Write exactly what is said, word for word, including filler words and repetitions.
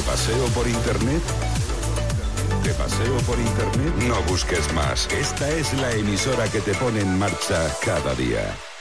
paseo por internet? ¿De paseo por internet? No busques más. Esta es la emisora que te pone en marcha cada día.